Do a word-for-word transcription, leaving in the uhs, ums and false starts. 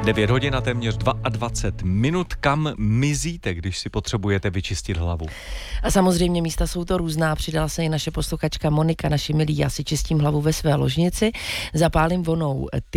devět hodin a téměř dvacet dva minut. Kam mizíte, když si potřebujete vyčistit hlavu? A samozřejmě místa jsou to různá. Přidala se i naše posluchačka Monika, naši milí. Já si čistím hlavu ve své ložnici, zapálím vonou